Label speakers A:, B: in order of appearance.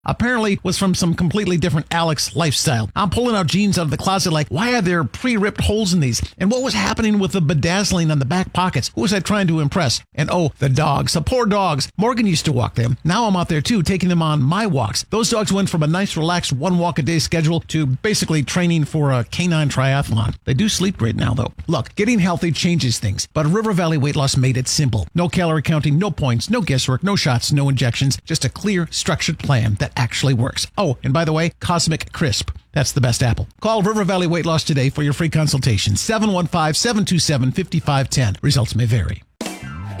A: Apparently was from some completely different Alex lifestyle. I'm pulling out jeans out of the closet like, why are there pre-ripped holes in these? And what was happening with the bedazzling on the back pockets? Who was I trying to impress? And oh, the dogs, the poor dogs. Morgan used to walk them. Now I'm out there too, taking them on my walks. Those dogs went from a nice relaxed one walk a day schedule to basically training for a canine triathlon. They do sleep great now though. Look, getting healthy changes things, but River Valley Weight Loss made it simple. No calorie counting, no points, no guesswork, no shots, no injections, just a clear, structured plan that actually works. Oh, and by the way, Cosmic Crisp. That's the best apple. Call River Valley Weight Loss today for your free consultation. 715-727-5510. Results may vary.